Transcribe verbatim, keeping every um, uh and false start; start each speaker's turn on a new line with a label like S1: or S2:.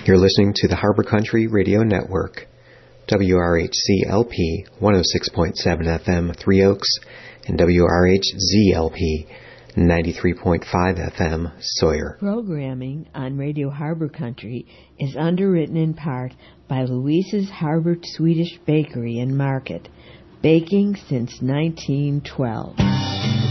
S1: You're listening to the Harbor Country Radio Network, W R H C L P one oh six point seven F M, Three Oaks, and W R H Z L P ninety-three point five F M, Sawyer.
S2: Programming on Radio Harbor Country is underwritten in part by Louise's Harbor Swedish Bakery and Market, baking since nineteen twelve.